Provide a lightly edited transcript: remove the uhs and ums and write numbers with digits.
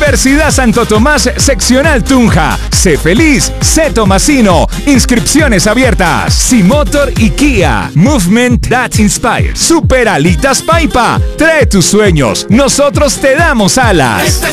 Universidad Santo Tomás, Seccional Tunja. Sé feliz, sé tomasino. Inscripciones abiertas. Simotor y Kia. Movement that inspires. Super Alitas Paipa. Trae tus sueños. Nosotros te damos alas.